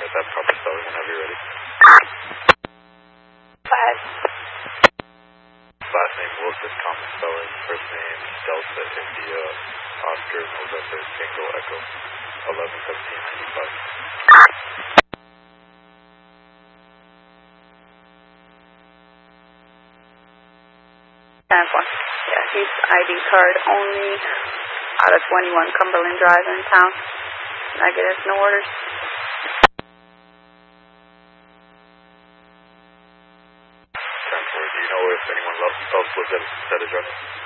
submit that proper spelling whenever you're ready. Go ahead. Last name Wilson, common spelling. First name Delta India Oscar November Tango Echo 11-17-95. 10-4. Yeah, he's ID card only out of 21 Cumberland Drive in town. Negative, no orders. Do you know if anyone else lives at that address?